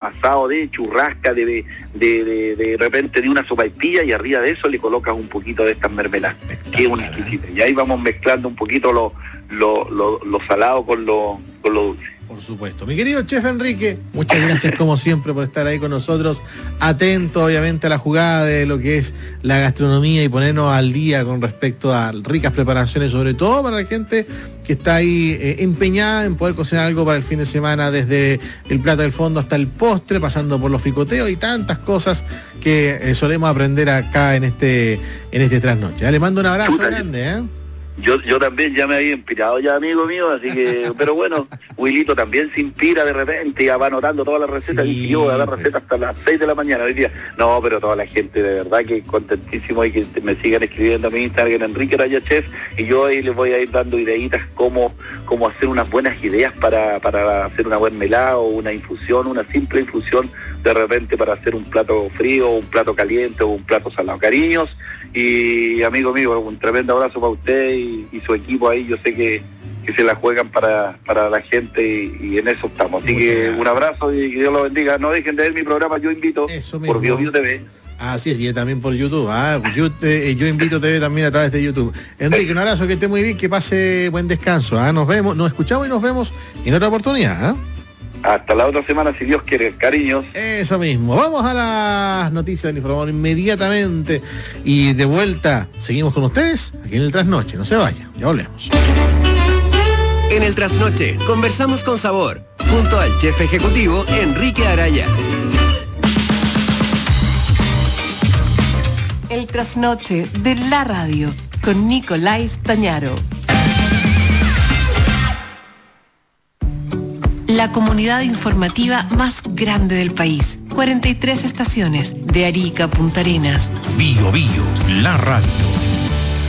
asado de churrasca, de repente de una sopaipilla, y arriba de eso le colocas un poquito de estas mermeladas, que es un exquisito. Y ahí vamos mezclando un poquito lo salado con lo dulce. Por supuesto. Mi querido chef Enrique, muchas gracias como siempre por estar ahí con nosotros, atento obviamente a la jugada de lo que es la gastronomía y ponernos al día con respecto a ricas preparaciones, sobre todo para la gente que está ahí empeñada en poder cocinar algo para el fin de semana, desde el plato del fondo hasta el postre, pasando por los picoteos y tantas cosas que solemos aprender acá en este trasnoche. Le mando un abrazo grande, Yo también ya me había inspirado ya, amigo mío, así que, pero bueno, Wilito también se inspira de repente, ya va anotando todas las recetas, y yo voy a dar recetas hasta las 6 de la mañana hoy día. No, pero toda la gente de verdad que contentísimo, y que me sigan escribiendo a mi Instagram, Enrique Araya Chef, y yo ahí les voy a ir dando ideitas cómo hacer unas buenas ideas para hacer una buena mermelada o una infusión, una simple infusión de repente para hacer un plato frío, un plato caliente o un plato salado. Cariños, y amigo mío, un tremendo abrazo para usted y su equipo ahí. Yo sé que se la juegan para la gente, y en eso estamos. Así que un abrazo y que Dios lo bendiga. No dejen de ver mi programa Yo Invito por BioBio TV. Así es, y también por YouTube. Yo Invito TV también a través de YouTube. Enrique, un abrazo, que esté muy bien, que pase buen descanso. Nos vemos, nos escuchamos y nos vemos en otra oportunidad. Hasta la otra semana, si Dios quiere. Cariños. Eso mismo. Vamos a las noticias del informador inmediatamente. Y de vuelta, seguimos con ustedes aquí en el Trasnoche. No se vayan, ya volvemos. En el Trasnoche, conversamos con sabor, junto al chef ejecutivo Enrique Araya. El Trasnoche de la radio, con Nicolás Tañaro. La comunidad informativa más grande del país. 43 estaciones, de Arica a Punta Arenas. BioBio, la radio.